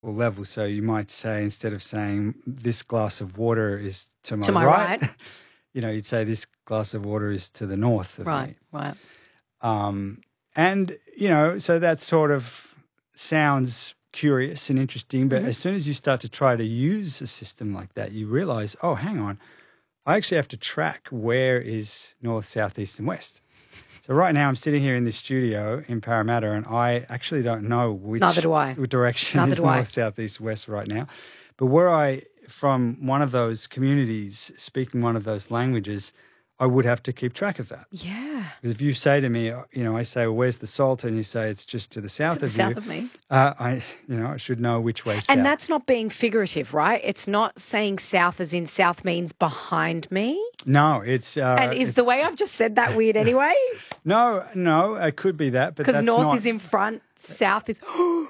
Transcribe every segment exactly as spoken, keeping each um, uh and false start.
level. So you might say, instead of saying this glass of water is to my, To my right, right. you know, you'd say this glass of water is to the north of Right, me. right. Um, and, you know, so that sort of sounds curious and interesting, but Mm-hmm. as soon as you start to try to use a system like that, you realize, oh, hang on, I actually have to track where is north, south, east, and west. So right now I'm sitting here in this studio in Parramatta, and I actually don't know which Neither do I. direction Neither is do I. north, south, east, west right now. But were I from one of those communities speaking one of those languages, I would have to keep track of that. Yeah. Because if you say to me, you know, I say, well, where's the salt? And you say it's just to the south To the of south you. of me. Uh, I, you know, I should know which way south. And that's not being figurative, right? It's not saying south as in south means behind me. No, it's... Uh, And is it's, the way I've just said that weird anyway? No, no, it could be that, but Because that's north not... is in front, south is...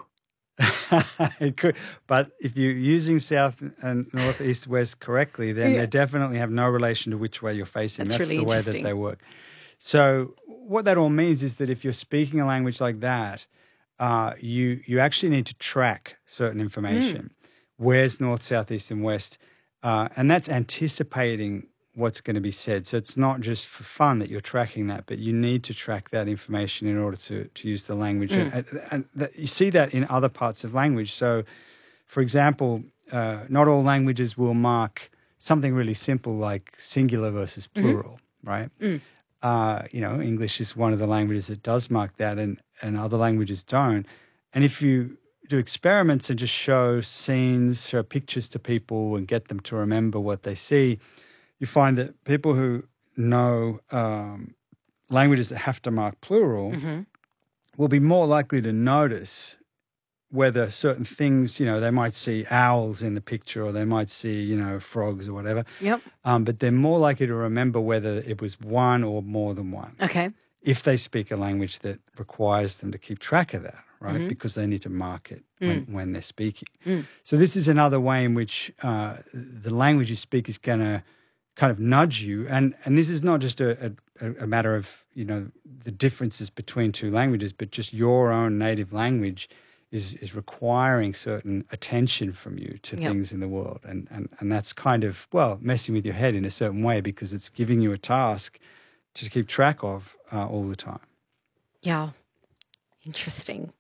It could, but if you're using south and north, east, west correctly, then Yeah. they definitely have no relation to which way you're facing. That's That's really the way that interesting. they work. So what that all means is that if you're speaking a language like that, uh, you you actually need to track certain information. Mm. Where's north, south, east, and west, uh, and that's anticipating what's going to be said. So it's not just for fun that you're tracking that, but you need to track that information in order to, to use the language. Mm. And, and that, you see that in other parts of language. So, for example, uh, not all languages will mark something really simple like singular versus plural, mm-hmm. right? Mm. Uh, you know, English is one of the languages that does mark that, and, and other languages don't. And if you do experiments and just show scenes, show pictures to people and get them to remember what they see, you find that people who know um, languages that have to mark plural Mm-hmm. will be more likely to notice whether certain things, you know, they might see owls in the picture or they might see, you know, frogs or whatever. Yep. Um, but they're more likely to remember whether it was one or more than one. Okay. If they speak a language that requires them to keep track of that, right? Mm-hmm. Because they need to mark it when, Mm. when they're speaking. Mm. So this is another way in which uh, the language you speak is going to kind of nudge you. And, and this is not just a, a, a matter of, you know, the differences between two languages, but just your own native language is is requiring certain attention from you to Yep. things in the world. And, and, and that's kind of, well, messing with your head in a certain way because it's giving you a task to keep track of uh, all the time. Yeah. Interesting.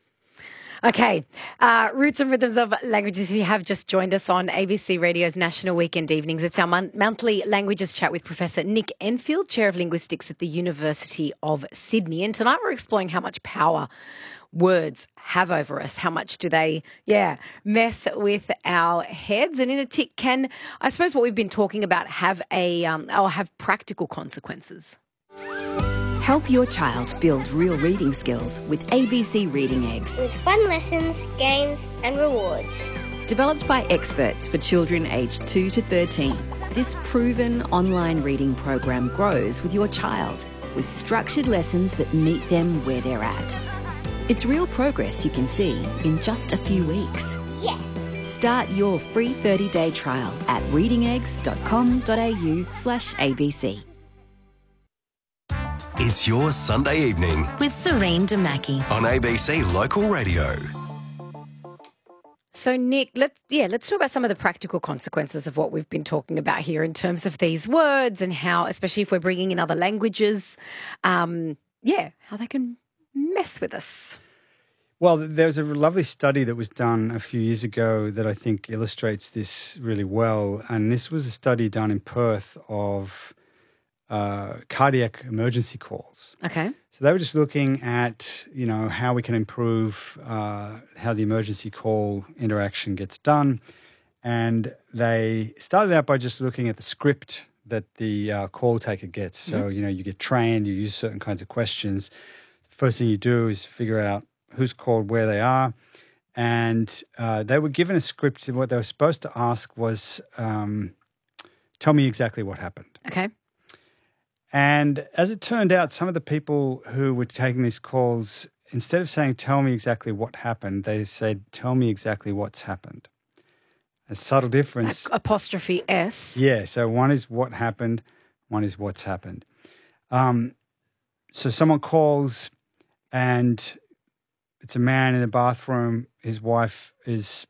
Okay, uh, Roots and Rhythms of Languages. If you have just joined us on A B C Radio's National Weekend Evenings, it's our mon- monthly languages chat with Professor Nick Enfield, Chair of Linguistics at the University of Sydney. And tonight we're exploring how much power words have over us. How much do they, yeah, mess with our heads? And in a tick, can, I suppose what we've been talking about have a, um, or have practical consequences? Help your child build real reading skills with A B C Reading Eggs. With fun lessons, games and rewards. Developed by experts for children aged two to thirteen, this proven online reading program grows with your child with structured lessons that meet them where they're at. It's real progress you can see in just a few weeks. Yes! Start your free thirty-day trial at readingeggs.com.au slash ABC. It's your Sunday evening with Serene Damaki on A B C Local Radio. So, Nick, let's yeah, let's talk about some of the practical consequences of what we've been talking about here in terms of these words and how, especially if we're bringing in other languages, um, yeah, how they can mess with us. Well, there's a lovely study that was done a few years ago that I think illustrates this really well. And this was a study done in Perth of uh, cardiac emergency calls. Okay. So they were just looking at, you know, how we can improve uh, how the emergency call interaction gets done. And they started out by just looking at the script that the uh, call taker gets. So, mm-hmm. you know, you get trained, you use certain kinds of questions. First thing you do is figure out who's called, where they are. And uh, they were given a script, and what they were supposed to ask was, um, tell me exactly what happened. Okay. And as it turned out, some of the people who were taking these calls, instead of saying, tell me exactly what happened, they said, tell me exactly what's happened. A subtle difference. Like apostrophe S. Yeah, so one is what happened, one is what's happened. Um, so someone calls and it's a man in the bathroom. his wife is